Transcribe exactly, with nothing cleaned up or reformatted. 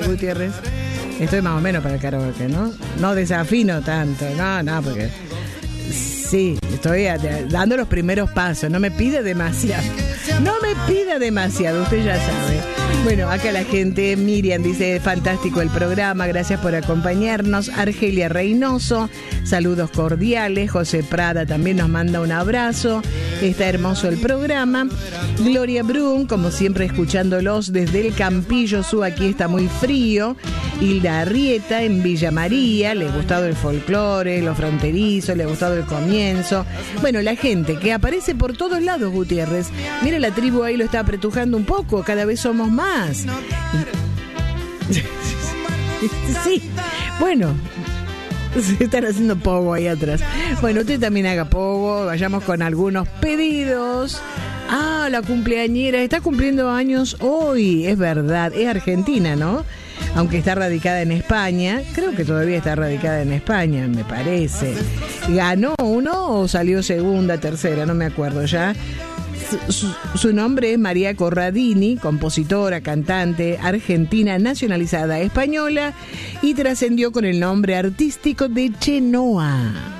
Gutiérrez? Estoy más o menos para el karaoke, ¿no? No desafino tanto, no, no, porque... Sí, estoy dando los primeros pasos, no me pide demasiado. No me pida demasiado, usted ya sabe. Bueno, acá la gente, Miriam dice, fantástico el programa, gracias por acompañarnos. Argelia Reynoso, saludos cordiales. José Prada también nos manda un abrazo. Está hermoso el programa. Gloria Brun, como siempre escuchándolos desde el Campillo Sur, aquí está muy frío. Hilda Arrieta en Villa María, le ha gustado el folclore, los fronterizos, le ha gustado el comienzo. Bueno, la gente que aparece por todos lados, Gutiérrez. Mira, la tribu ahí lo está apretujando un poco, cada vez somos más. Sí, bueno, se están haciendo pogo ahí atrás. Bueno, usted también haga pogo, vayamos con algunos pedidos. Ah, la cumpleañera está cumpliendo años hoy, es verdad, es argentina, ¿no? Aunque está radicada en España, creo que todavía está radicada en España, me parece. ¿Ganó uno o salió segunda, tercera? No me acuerdo ya. Su, su nombre es María Corradini, compositora, cantante argentina nacionalizada española y trascendió con el nombre artístico de Chenoa.